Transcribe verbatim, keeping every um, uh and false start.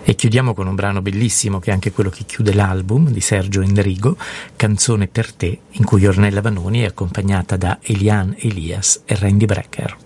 E chiudiamo con un brano bellissimo che è anche quello che chiude l'album di Sergio Endrigo, Canzone per te, in cui Ornella Vanoni è accompagnata da Eliane Elias e Randy Brecker.